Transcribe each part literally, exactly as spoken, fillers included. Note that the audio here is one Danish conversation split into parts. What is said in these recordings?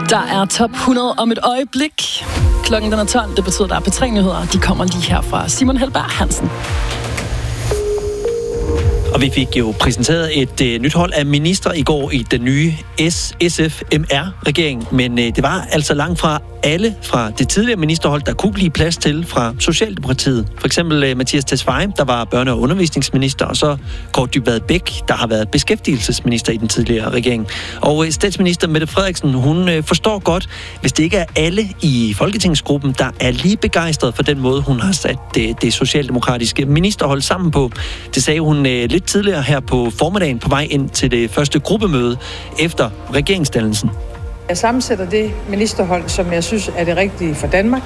Der er top hundrede om et øjeblik. Klokken den er tolv, det betyder, at der er P tre nyheder. De kommer lige her fra Simon Helberg Hansen. Og vi fik jo præsenteret et øh, nyt hold af minister i går i den nye S F M R-regering. Men øh, det var altså langt fra alle fra det tidligere ministerhold, der kunne blive plads til fra Socialdemokratiet. For eksempel øh, Mattias Tesfaye, der var børne- og undervisningsminister, og så Kaare Dybvad Bek, der har været beskæftigelsesminister i den tidligere regering. Og øh, statsminister Mette Frederiksen, hun øh, forstår godt, hvis det ikke er alle i folketingsgruppen, der er lige begejstret for den måde, hun har sat det, det socialdemokratiske ministerhold sammen på. Det sagde hun øh, lidt tidligere her på formiddagen på vej ind til det første gruppemøde efter regeringsdannelsen. Jeg sammensætter det ministerhold, som jeg synes er det rigtige for Danmark.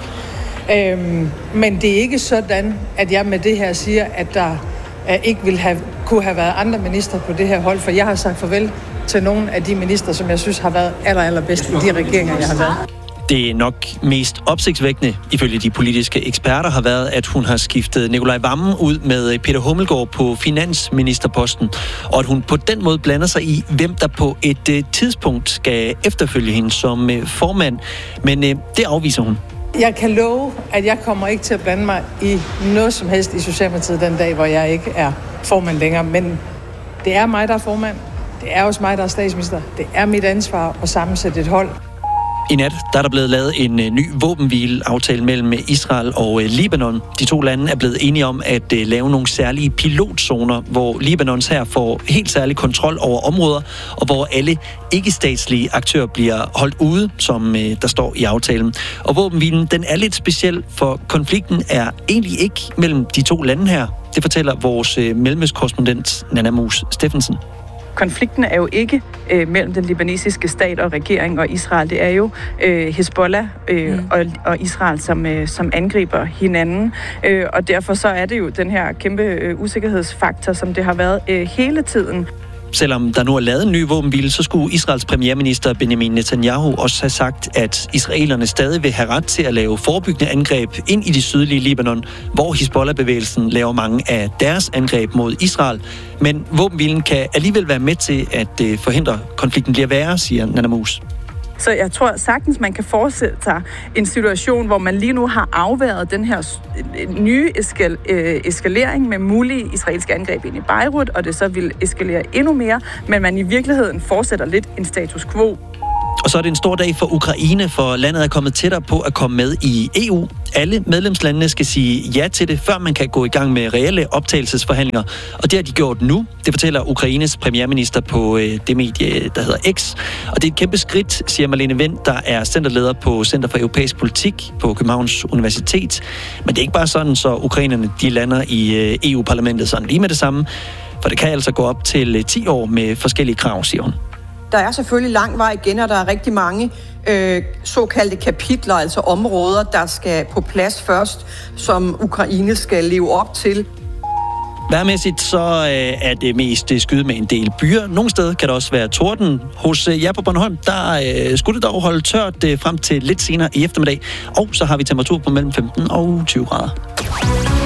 Øhm, men det er ikke sådan, at jeg med det her siger, at der uh, ikke ville have, kunne have været andre minister på det her hold, for jeg har sagt farvel til nogle af de minister, som jeg synes har været aller, allerbedst i de regeringer, jeg har været. Det nok mest opsigtsvækkende, ifølge de politiske eksperter, har været, at hun har skiftet Nicolai Wammen ud med Peter Hummelgaard på finansministerposten, og at hun på den måde blander sig i, hvem der på et uh, tidspunkt skal efterfølge hende som uh, formand. Men uh, det afviser hun. Jeg kan love, at jeg kommer ikke til at blande mig i noget som helst i Socialdemokratiet den dag, hvor jeg ikke er formand længere. Men det er mig, der er formand. Det er også mig, der er statsminister. Det er mit ansvar at sammensætte et hold. I nat der er der blevet lavet en ny våbenhvileaftale mellem Israel og Libanon. De to lande er blevet enige om at lave nogle særlige pilotzoner, hvor Libanons hær får helt særlig kontrol over områder, og hvor alle ikke-statslige aktører bliver holdt ude, som der står i aftalen. Og våbenhvilen, den er lidt speciel, for konflikten er egentlig ikke mellem de to lande her. Det fortæller vores mellemøstkorrespondent Nanna Mus Steffensen. Konflikten er jo ikke øh, mellem den libanesiske stat og regering og Israel. Det er jo øh, Hezbollah øh, mm. og, og Israel, som, øh, som angriber hinanden. Øh, og derfor så er det jo den her kæmpe øh, usikkerhedsfaktor, som det har været øh, hele tiden. Selvom der nu er lavet en ny våbenhvile, så skulle Israels premierminister Benjamin Netanyahu også have sagt, at israelerne stadig vil have ret til at lave forebyggende angreb ind i det sydlige Libanon, hvor Hezbollah-bevægelsen laver mange af deres angreb mod Israel. Men våbenhvilen kan alligevel være med til at forhindre konflikten bliver værre, siger Nanna Mus. Så jeg tror sagtens, man kan forestille sig en situation, hvor man lige nu har afværet den her nye eskal- øh, eskalering med mulige israelske angreb ind i Beirut, og det så vil eskalere endnu mere, men man i virkeligheden fortsætter lidt en status quo. Og så er det en stor dag for Ukraine, for landet er kommet tættere på at komme med i E U. Alle medlemslandene skal sige ja til det, før man kan gå i gang med reelle optagelsesforhandlinger. Og det har de gjort nu. Det fortæller Ukraines premierminister på det medie, der hedder X. Og det er et kæmpe skridt, siger Marlene Wind, der er centerleder på Center for Europæisk Politik på Københavns Universitet. Men det er ikke bare sådan, så ukrainerne de lander i E U-parlamentet sådan lige med det samme. For det kan altså gå op til ti år med forskellige krav, siger hun. Der er selvfølgelig lang vej igen, og der er rigtig mange øh, såkaldte kapitler, altså områder, der skal på plads først, som Ukraine skal leve op til. Vejrmæssigt så øh, er det mest skyde med en del byer. Nogle steder kan der også være torden. Hos øh, jer på Bornholm, der øh, skulle det dog holde tørt øh, frem til lidt senere i eftermiddag. Og så har vi temperatur på mellem femten og tyve grader.